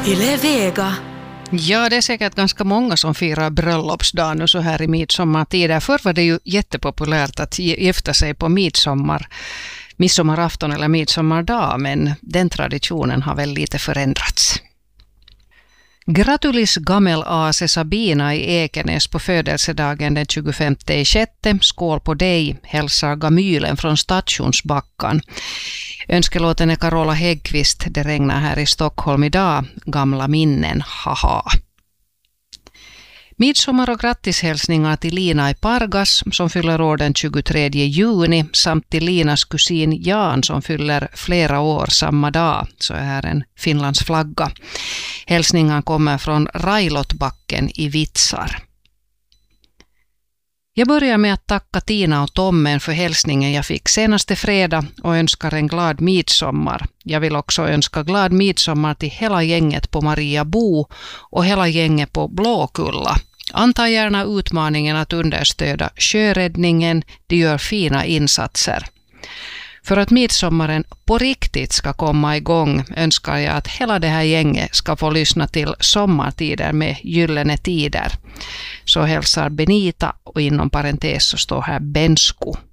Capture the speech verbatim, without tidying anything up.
Yle Vega. Ja, det är säkert ganska många som firar bröllopsdag nu så här i midsommartider. Förr var det ju jättepopulärt att gifta sig på midsommar, midsommarafton eller midsommardag, men den traditionen har väl lite förändrats. Gratulis Gamel A C Sabina i Ekenäs på födelsedagen den tjugofemte i sjätte. Skål på dig, hälsar Gamylen från Stationsbackan. Önskelåten är Carola Häggqvist. Det regnar här i Stockholm idag. Gamla minnen, haha. Midsommar och grattishälsningar till Lina i Pargas som fyller år den tjugotredje juni samt till Linas kusin Jan som fyller flera år samma dag. Så är här en Finlands flagga. Hälsningar kommer från Railotbacken i Vitsar. Jag börjar med att tacka Tina och Tommen för hälsningen jag fick senaste fredag och önskar en glad midsommar. Jag vill också önska glad midsommar till hela gänget på Maria Bo och hela gänget på Blåkulla. Anta gärna utmaningen att understöda sjöräddningen, de gör fina insatser. För att midsommaren på riktigt ska komma igång önskar jag att hela det här gänget ska få lyssna till sommartider med gyllene tider. Så hälsar Benita och inom parentes så står här Bensku.